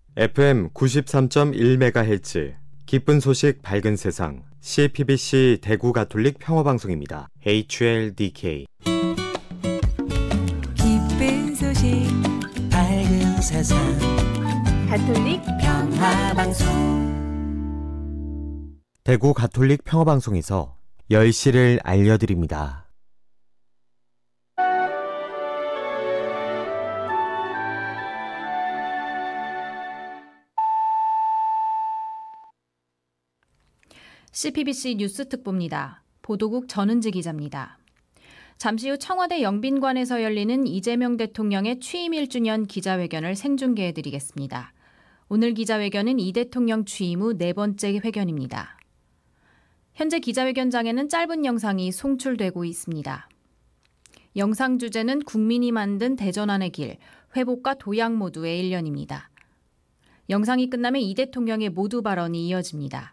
FM 93.1MHz 기쁜 소식 밝은 세상 CPBC 대구 가톨릭 평화방송입니다. HLDK 기쁜 소식 밝은 세상 가톨릭 평화방송 대구 가톨릭 평화방송에서 10시를 알려드립니다. CPBC 뉴스 특보입니다. 보도국 전은지 기자입니다. 잠시 후 청와대 영빈관에서 열리는 이재명 대통령의 취임 1주년 기자회견을 생중계해드리겠습니다. 오늘 기자회견은 이 대통령 취임 후 네 번째 회견입니다. 현재 기자회견장에는 짧은 영상이 송출되고 있습니다. 영상 주제는 국민이 만든 대전환의 길, 회복과 도약 모두의 1년입니다. 영상이 끝나면 이 대통령의 모두 발언이 이어집니다.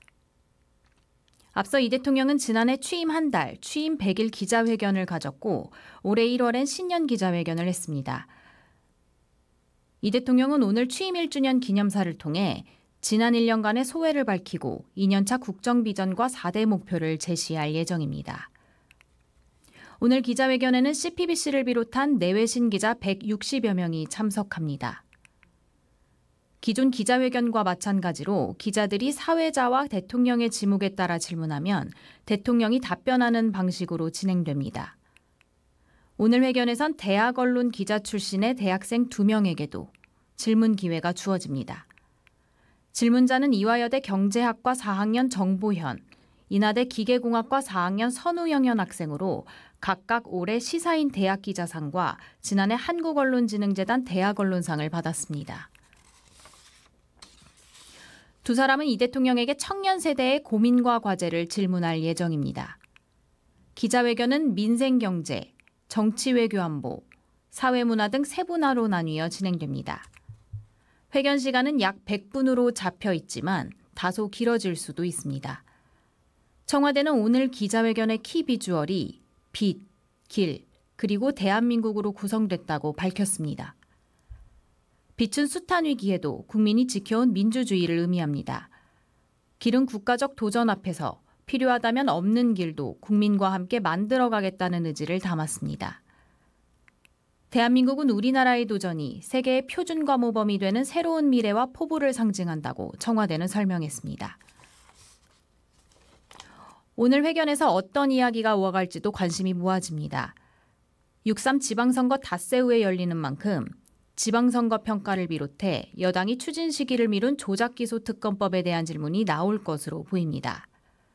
앞서 이 대통령은 지난해 취임 한 달, 취임 100일 기자회견을 가졌고 올해 1월엔 신년 기자회견을 했습니다. 이 대통령은 오늘 취임 1주년 기념사를 통해 지난 1년간의 소회를 밝히고 2년차 국정비전과 4대 목표를 제시할 예정입니다. 오늘 기자회견에는 CPBC를 비롯한 내외신 기자 160여 명이 참석합니다. 기존 기자회견과 마찬가지로 기자들이 사회자와 대통령의 지목에 따라 질문하면 대통령이 답변하는 방식으로 진행됩니다. 오늘 회견에선 대학 언론 기자 출신의 대학생 2명에게도 질문 기회가 주어집니다. 질문자는 이화여대 경제학과 4학년 정보현, 인하대 기계공학과 4학년 선우영현 학생으로 각각 올해 시사인 대학기자상과 지난해 한국언론진흥재단 대학언론상을 받았습니다. 두 사람은 이 대통령에게 청년 세대의 고민과 과제를 질문할 예정입니다. 기자회견은 민생경제, 정치외교안보, 사회문화 등 세 분야로 나뉘어 진행됩니다. 회견 시간은 약 100분으로 잡혀 있지만 다소 길어질 수도 있습니다. 청와대는 오늘 기자회견의 키 비주얼이 빛, 길, 그리고 대한민국으로 구성됐다고 밝혔습니다. 빛은 숱한 위기에도 국민이 지켜온 민주주의를 의미합니다. 길은 국가적 도전 앞에서 필요하다면 없는 길도 국민과 함께 만들어가겠다는 의지를 담았습니다. 대한민국은 우리나라의 도전이 세계의 표준과 모범이 되는 새로운 미래와 포부를 상징한다고 청와대는 설명했습니다. 오늘 회견에서 어떤 이야기가 오갈지도 관심이 모아집니다. 6.3 지방선거 닷새 후에 열리는 만큼 지방선거 평가를 비롯해 여당이 추진 시기를 미룬 조작기소특검법에 대한 질문이 나올 것으로 보입니다.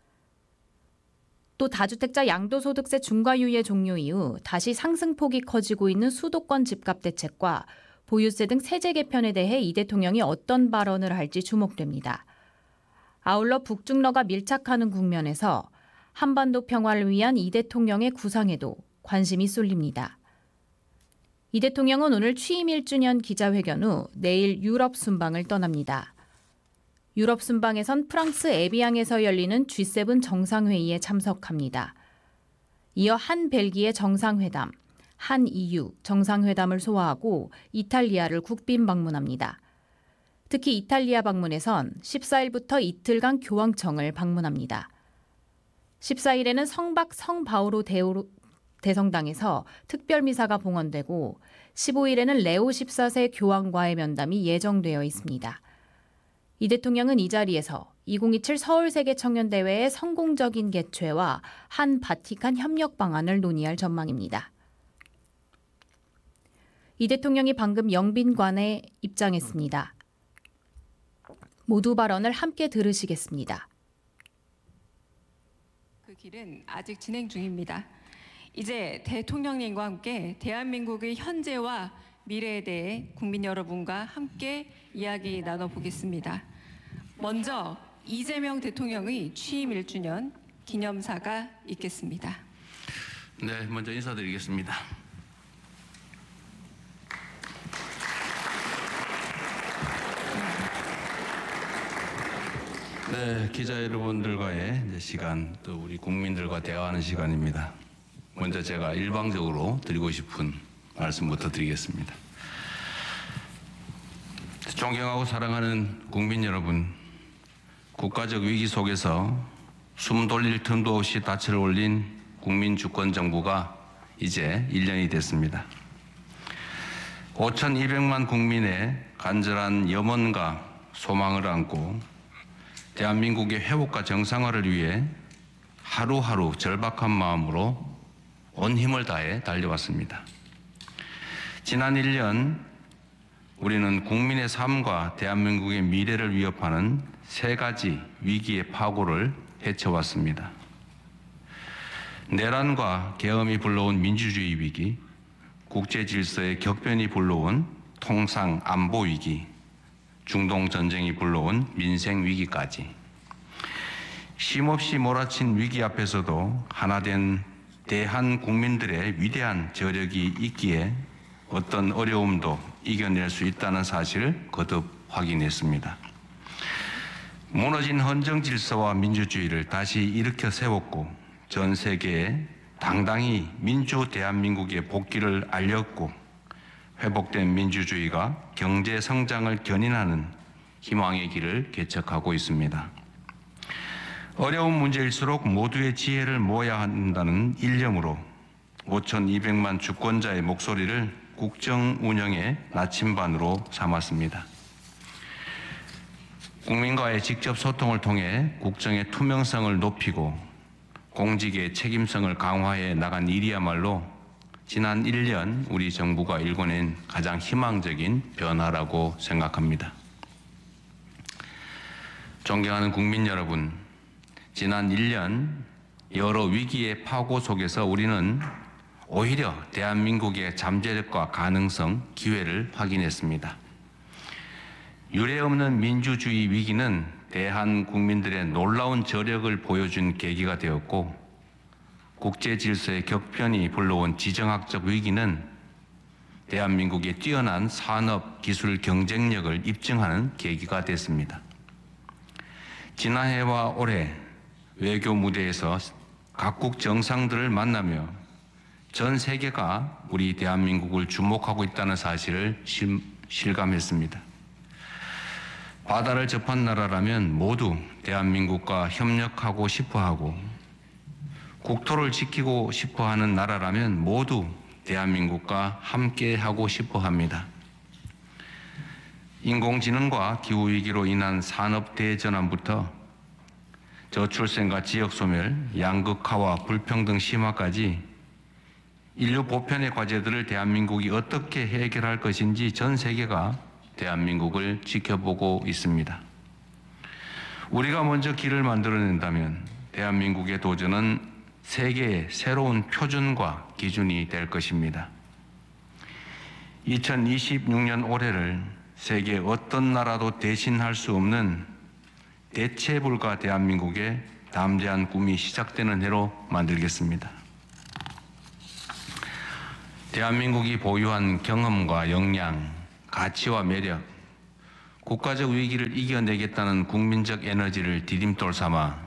또 다주택자 양도소득세 중과유예 종료 이후 다시 상승폭이 커지고 있는 수도권 집값 대책과 보유세 등 세제 개편에 대해 이 대통령이 어떤 발언을 할지 주목됩니다. 아울러 북중러가 밀착하는 국면에서 한반도 평화를 위한 이 대통령의 구상에도 관심이 쏠립니다. 이 대통령은 오늘 취임 1주년 기자회견 후 내일 유럽 순방을 떠납니다. 유럽 순방에선 프랑스 에비앙에서 열리는 G7 정상회의에 참석합니다. 이어 한 벨기에 정상회담, 한 EU 정상회담을 소화하고 이탈리아를 국빈 방문합니다. 특히 이탈리아 방문에선 14일부터 이틀간 교황청을 방문합니다. 14일에는 성박 성바오로 대성당에서 특별미사가 봉헌되고 15일에는 레오 14세 교황과의 면담이 예정되어 있습니다. 이 대통령은 이 자리에서 2027 서울세계청년대회의 성공적인 개최와 한 바티칸 협력 방안을 논의할 전망입니다. 이 대통령이 방금 영빈관에 입장했습니다. 모두 발언을 함께 들으시겠습니다. 그 길은 아직 진행 중입니다. 이제 대통령님과 함께 대한민국의 현재와 미래에 대해 국민 여러분과 함께 이야기 나눠보겠습니다. 먼저 이재명 대통령의 취임 1주년 기념사가 있겠습니다. 네, 먼저 인사드리겠습니다. 네, 기자 여러분들과의 시간, 또 우리 국민들과 대화하는 시간입니다. 먼저 제가 일방적으로 드리고 싶은 말씀부터 드리겠습니다. 존경하고 사랑하는 국민 여러분, 국가적 위기 속에서 숨 돌릴 틈도 없이 닻을 올린 국민 주권 정부가 이제 1년이 됐습니다. 5,200만 국민의 간절한 염원과 소망을 안고 대한민국의 회복과 정상화를 위해 하루하루 절박한 마음으로 온 힘을 다해 달려왔습니다. 지난 1년 우리는 국민의 삶과 대한민국의 미래를 위협하는 세 가지 위기의 파고를 헤쳐왔습니다. 내란과 계엄이 불러온 민주주의 위기, 국제 질서의 격변이 불러온 통상 안보 위기, 중동 전쟁이 불러온 민생 위기까지. 쉼없이 몰아친 위기 앞에서도 하나된 대한 국민들의 위대한 저력이 있기에 어떤 어려움도 이겨낼 수 있다는 사실을 거듭 확인했습니다. 무너진 헌정 질서와 민주주의를 다시 일으켜 세웠고 전 세계에 당당히 민주 대한민국의 복귀를 알렸고 회복된 민주주의가 경제 성장을 견인하는 희망의 길을 개척하고 있습니다. 어려운 문제일수록 모두의 지혜를 모아야 한다는 일념으로 5,200만 주권자의 목소리를 국정 운영의 나침반으로 삼았습니다. 국민과의 직접 소통을 통해 국정의 투명성을 높이고 공직의 책임성을 강화해 나간 일이야말로 지난 1년 우리 정부가 일궈낸 가장 희망적인 변화라고 생각합니다. 존경하는 국민 여러분, 지난 1년 여러 위기의 파고 속에서 우리는 오히려 대한민국의 잠재력과 가능성, 기회를 확인했습니다. 유례없는 민주주의 위기는 대한 국민들의 놀라운 저력을 보여준 계기가 되었고 국제 질서의 격변이 불러온 지정학적 위기는 대한민국의 뛰어난 산업, 기술 경쟁력을 입증하는 계기가 됐습니다. 지난해와 올해 외교 무대에서 각국 정상들을 만나며 전 세계가 우리 대한민국을 주목하고 있다는 사실을 실감했습니다. 바다를 접한 나라라면 모두 대한민국과 협력하고 싶어하고 국토를 지키고 싶어하는 나라라면 모두 대한민국과 함께하고 싶어합니다. 인공지능과 기후위기로 인한 산업 대전환부터 저출생과 지역소멸, 양극화와 불평등 심화까지 인류 보편의 과제들을 대한민국이 어떻게 해결할 것인지 전 세계가 대한민국을 지켜보고 있습니다. 우리가 먼저 길을 만들어낸다면 대한민국의 도전은 세계의 새로운 표준과 기준이 될 것입니다. 2026년 올해를 세계 어떤 나라도 대신할 수 없는 대체 불가 대한민국의 담대한 꿈이 시작되는 해로 만들겠습니다. 대한민국이 보유한 경험과 역량, 가치와 매력, 국가적 위기를 이겨내겠다는 국민적 에너지를 디딤돌 삼아